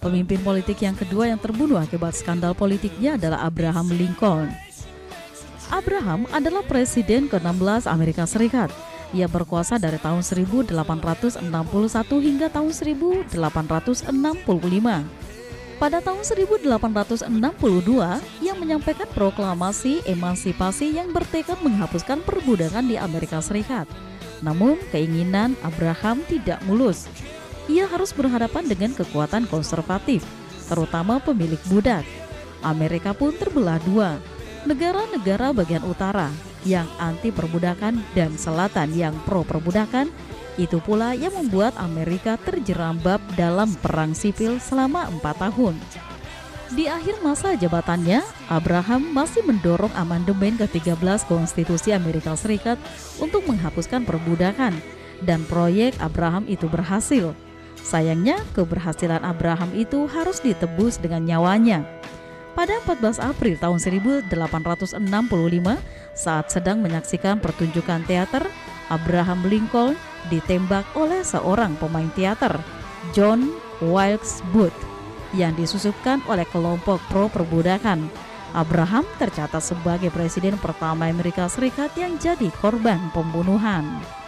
Pemimpin politik yang kedua yang terbunuh akibat skandal politiknya adalah Abraham Lincoln. Abraham adalah presiden ke-16 Amerika Serikat. Ia berkuasa dari tahun 1861 hingga tahun 1865. Pada tahun 1862, ia menyampaikan proklamasi emansipasi yang bertekad menghapuskan perbudakan di Amerika Serikat. Namun, keinginan Abraham tidak mulus. Ia harus berhadapan dengan kekuatan konservatif, terutama pemilik budak. Amerika pun terbelah dua, negara-negara bagian utara yang anti perbudakan dan selatan yang pro perbudakan. Itu pula yang membuat Amerika terjerambab dalam perang sipil selama 4 tahun. Di akhir masa jabatannya, Abraham masih mendorong amandemen ke-13 Konstitusi Amerika Serikat untuk menghapuskan perbudakan, dan proyek Abraham itu berhasil. Sayangnya, keberhasilan Abraham itu harus ditebus dengan nyawanya. Pada 14 April tahun 1865, saat sedang menyaksikan pertunjukan teater, Abraham Lincoln ditembak oleh seorang pemain teater, John Wilkes Booth, yang disusupkan oleh kelompok pro-perbudakan. Abraham tercatat sebagai presiden pertama Amerika Serikat yang jadi korban pembunuhan.